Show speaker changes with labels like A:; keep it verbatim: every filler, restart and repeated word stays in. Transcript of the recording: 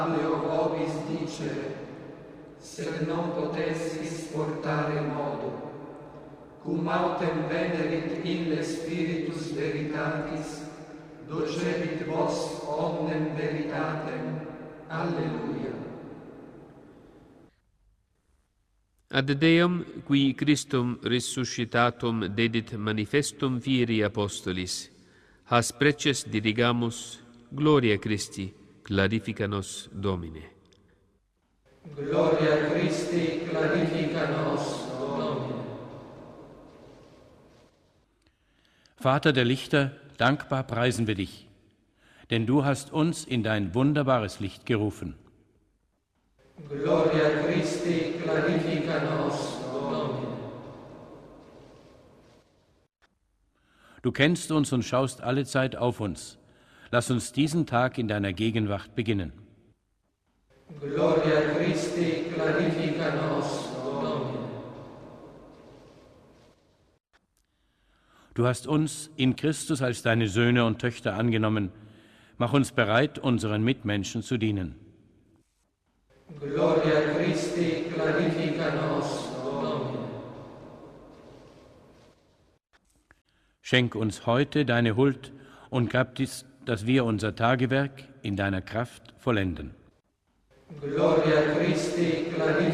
A: Io vobis dicere, sed non potessis portare modo, cum autem venerit ille Spiritus Veritatis, docebit vos omnem veritatem. Alleluia.
B: Ad Deum, qui Christum resuscitatum dedit manifestum fieri apostolis, has preces dirigamus, gloria Christi, clarifica nos Domine.
A: Gloria Christi, clarifica nos Domine.
C: Vater der Lichter, dankbar preisen wir dich, denn du hast uns in dein wunderbares Licht gerufen.
A: Gloria Christi, clarifica nos Domine.
C: Du kennst uns und schaust allezeit auf uns. Lass uns diesen Tag in deiner Gegenwart beginnen.
A: Gloria Christi, clarifica nos Domine.
C: Du hast uns in Christus als deine Söhne und Töchter angenommen. Mach uns bereit, unseren Mitmenschen zu dienen.
A: Gloria Christi, clarifica nos Domine.
C: Schenk uns heute deine Huld und gab dies, dass wir unser Tagewerk in deiner Kraft vollenden.
A: Gloria Christi, clarifica